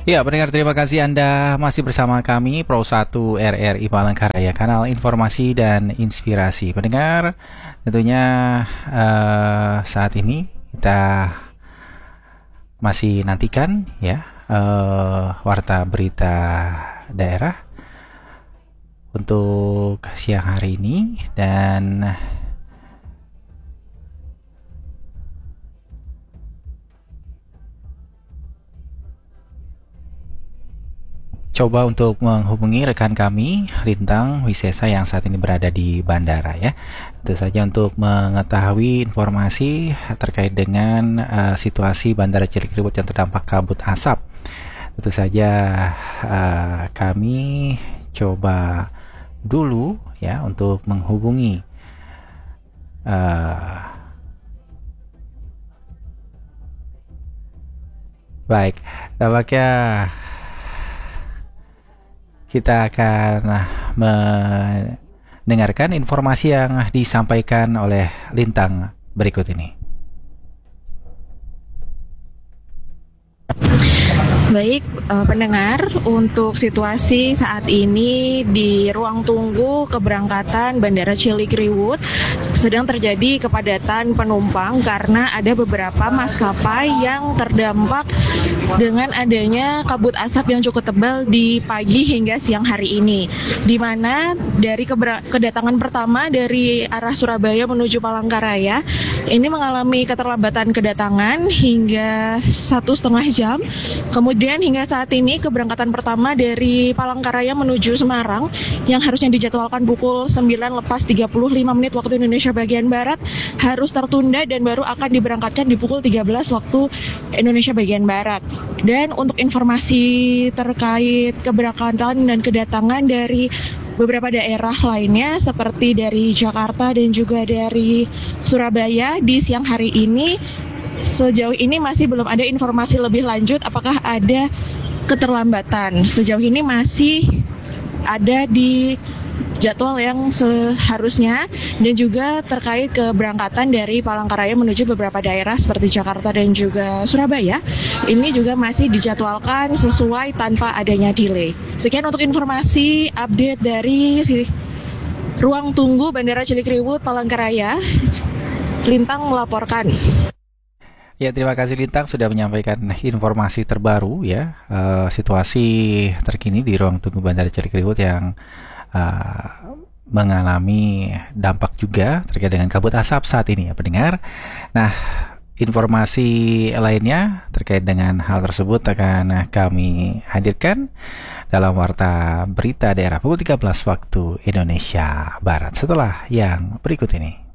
Ya, pendengar, terima kasih Anda masih bersama kami Pro 1 RRI Palangkaraya, kanal informasi dan inspirasi. Pendengar, tentunya saat ini kita masih nantikan ya warta berita daerah untuk siang hari ini, dan coba untuk menghubungi rekan kami Lintang Wisesa yang saat ini berada di bandara ya. Tentu saja untuk mengetahui informasi terkait dengan situasi Bandara Cilikriwut yang terdampak kabut asap. Tentu saja kami coba dulu ya untuk menghubungi baik, tampaknya kita akan mendengarkan informasi yang disampaikan oleh Lintang berikut ini. Baik, pendengar, untuk situasi saat ini di ruang tunggu keberangkatan Bandara Cilikriwut sedang terjadi kepadatan penumpang karena ada beberapa maskapai yang terdampak dengan adanya kabut asap yang cukup tebal di pagi hingga siang hari ini, di mana dari kedatangan pertama dari arah Surabaya menuju Palangkaraya ini mengalami keterlambatan kedatangan hingga 1,5 jam. Kemudian hingga saat ini keberangkatan pertama dari Palangkaraya menuju Semarang yang harusnya dijadwalkan pukul 9:35 waktu Indonesia bagian Barat harus tertunda dan baru akan diberangkatkan di pukul 13 waktu Indonesia bagian Barat. Dan untuk informasi terkait keberangkatan dan kedatangan dari beberapa daerah lainnya seperti dari Jakarta dan juga dari Surabaya di siang hari ini, sejauh ini masih belum ada informasi lebih lanjut apakah ada keterlambatan. Sejauh ini masih ada di jadwal yang seharusnya, dan juga terkait keberangkatan dari Palangkaraya menuju beberapa daerah seperti Jakarta dan juga Surabaya, ini juga masih dijadwalkan sesuai tanpa adanya delay. Sekian untuk informasi update dari ruang tunggu Bandara Cilikriwut Palangkaraya. Lintang melaporkan. Ya, terima kasih Lintang sudah menyampaikan informasi terbaru ya, situasi terkini di ruang tunggu Bandara Cilikriwut yang mengalami dampak juga terkait dengan kabut asap saat ini ya pendengar. Nah, informasi lainnya terkait dengan hal tersebut akan kami hadirkan dalam warta berita daerah pukul 13 waktu Indonesia Barat setelah yang berikut ini.